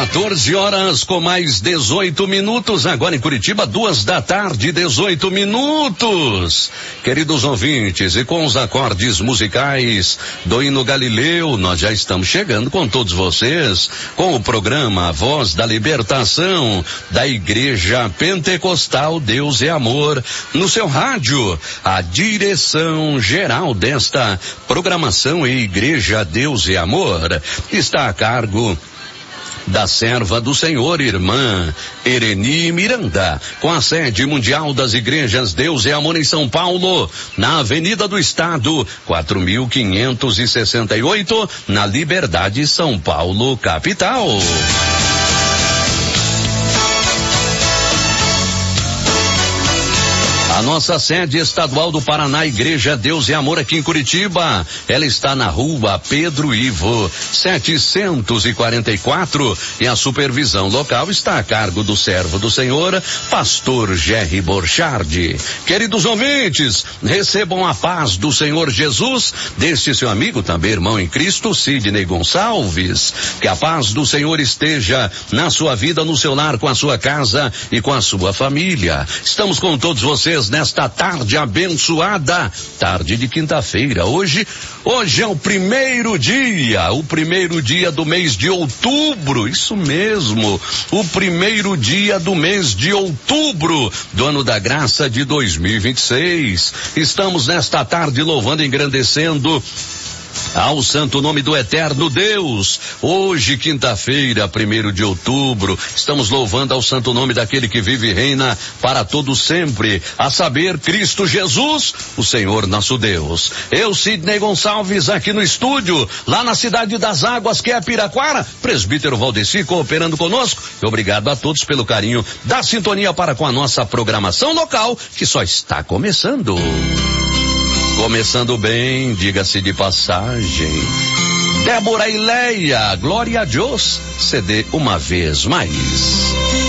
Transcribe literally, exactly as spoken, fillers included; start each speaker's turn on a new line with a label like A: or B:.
A: quatorze horas com mais dezoito minutos, agora em Curitiba, duas da tarde, dezoito minutos. Queridos ouvintes, e com os acordes musicais do hino Galileu, nós já estamos chegando com todos vocês, com o programa Voz da Libertação, da Igreja Pentecostal Deus é Amor, no seu rádio. A direção geral desta programação e Igreja Deus é Amor está a cargo da serva do Senhor, irmã Ereni Miranda, com a sede mundial das igrejas Deus é Amor em São Paulo, na Avenida do Estado, quatro mil quinhentos e sessenta e oito, na Liberdade, São Paulo, capital. A nossa sede estadual do Paraná, Igreja Deus e Amor, aqui em Curitiba, ela está na rua Pedro Ivo, setecentos e quarenta e quatro, e a supervisão local está a cargo do servo do Senhor, pastor Jerry Borchardi. Queridos ouvintes, recebam a paz do Senhor Jesus, deste seu amigo, também irmão em Cristo, Sidney Gonçalves. Que a paz do Senhor esteja na sua vida, no seu lar, com a sua casa e com a sua família. Estamos com todos vocês nesta tarde abençoada, tarde de quinta-feira. Hoje, hoje é o primeiro dia, o primeiro dia do mês de outubro, isso mesmo, o primeiro dia do mês de outubro do ano da graça de dois mil e vinte e seis. Estamos nesta tarde louvando e engrandecendo ao santo nome do eterno Deus. Hoje, quinta-feira, primeiro de outubro, estamos louvando ao santo nome daquele que vive e reina para todo sempre, a saber, Cristo Jesus, o Senhor nosso Deus. Eu, Sidney Gonçalves, aqui no estúdio, lá na Cidade das Águas, que é Piraquara, presbítero Valdeci cooperando conosco, e obrigado a todos pelo carinho da sintonia para com a nossa programação local, que só está começando. Começando bem, diga-se de passagem. Débora e Leia, glória a Deus, C D uma vez mais.